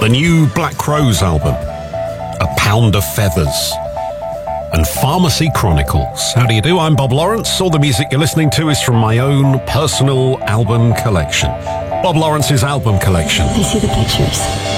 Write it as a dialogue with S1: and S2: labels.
S1: The new Black Crowes album, A Pound of Feathers, and Pharmacy Chronicles. How do you do? I'm Bob Lawrence. All the music you're listening to is from my own personal album collection. Bob Lawrence's album collection.
S2: I see the pictures.